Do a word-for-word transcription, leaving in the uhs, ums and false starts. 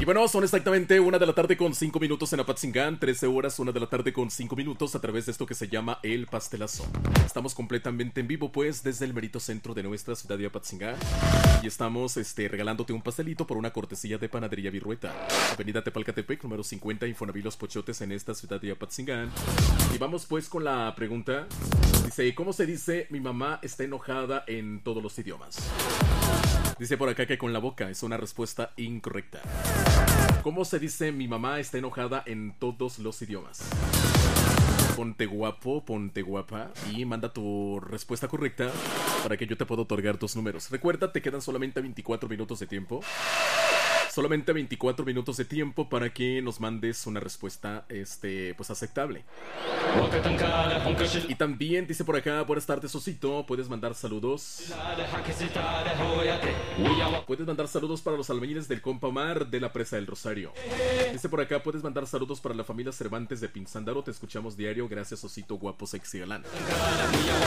bueno, son exactamente una de la tarde con cinco minutos en Apatzingán, trece horas, una de la tarde con cinco minutos a través de esto que se llama El Pastelazo. Estamos completamente en vivo, pues, desde el merito centro de nuestra ciudad de Apatzingán. Y estamos este, regalándote un pastelito por una cortesía de Panadería Virrueta. Avenida Tepalcatepec, número cincuenta, Infonavit Los Pochotes en esta ciudad de Apatzingán. Y vamos pues con la pregunta. Dice, ¿cómo se dice mi mamá está enojada en todos los idiomas? Dice por acá que con la boca es una respuesta incorrecta. ¿Cómo se dice mi mamá está enojada en todos los idiomas? Ponte guapo, ponte guapa y manda tu respuesta correcta para que yo te pueda otorgar tus números. Recuerda, te quedan solamente veinticuatro minutos de tiempo. Solamente veinticuatro minutos de tiempo para que nos mandes una respuesta este, pues aceptable. Y también dice por acá, buenas tardes, Osito. Puedes mandar saludos. Puedes mandar saludos para los albañiles del Compa Omar de la Presa del Rosario. Dice por acá, puedes mandar saludos para la familia Cervantes de Pinzándaro. Te escuchamos diario. Gracias, Osito, guapo, sexy, galán.